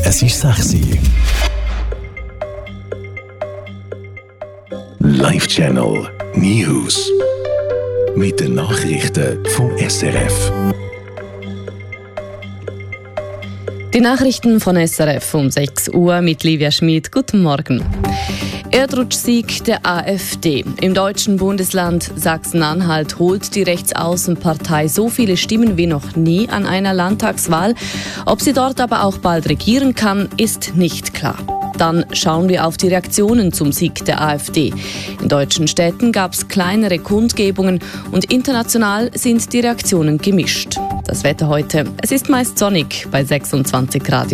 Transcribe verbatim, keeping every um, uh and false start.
Es ist sechs Uhr. Live Channel News. Mit den Nachrichten vom S R F. Die Nachrichten von S R F um sechs Uhr mit Livia Schmid. Guten Morgen. Erdrutschsieg der AfD. Im deutschen Bundesland Sachsen-Anhalt holt die Rechtsaußenpartei so viele Stimmen wie noch nie an einer Landtagswahl. Ob sie dort aber auch bald regieren kann, ist nicht klar. Dann schauen wir auf die Reaktionen zum Sieg der AfD. In deutschen Städten gab es kleinere Kundgebungen und international sind die Reaktionen gemischt. Das Wetter heute. Es ist meist sonnig bei sechsundzwanzig Grad.